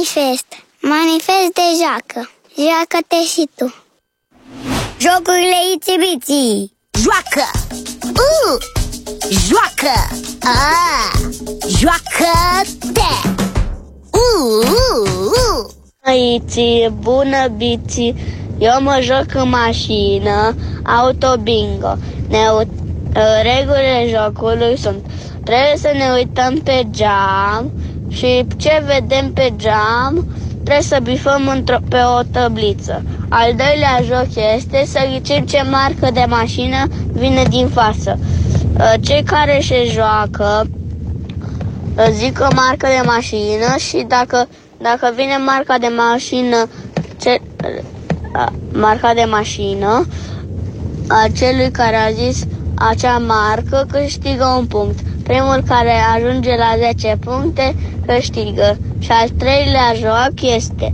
Manifest. Manifest de joacă. Joacă-te și tu. Jocurile Itsy-Bitsy. Joacă! Joacă! Joacă-te! Itsy, bună Bitsy, eu mă joc în mașină, auto-bingo. Regulile jocului sunt: trebuie să ne uităm pe geam și ce vedem pe geam trebuie să bifăm pe o tabliță. Al doilea joc este să ghicim ce marcă de mașină vine din față. Cei care se joacă zic o marcă de mașină și dacă vine marca de mașină, celui care a zis acea marcă câștigă un punct. Primul care ajunge la 10 puncte câștigă. Și al treilea joc este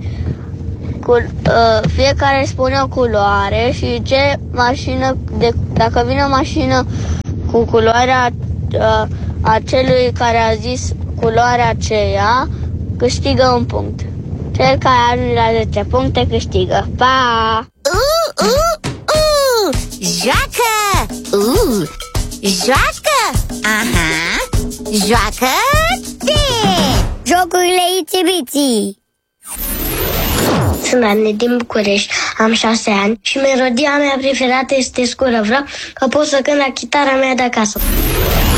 fiecare spune o culoare și ce mașină dacă vine o mașină cu culoarea acelui care a zis culoarea aceea, câștigă un punct. Cel care ajunge la 10 puncte câștigă. Pa! Joacă! Joacă! Aha! Joacă-te! Jocurile Itsy-Bitsy. Sunt Anne din București, am 6 ani și melodia mea preferată este Scură. Vreau că pot să cânt la chitara mea de acasă.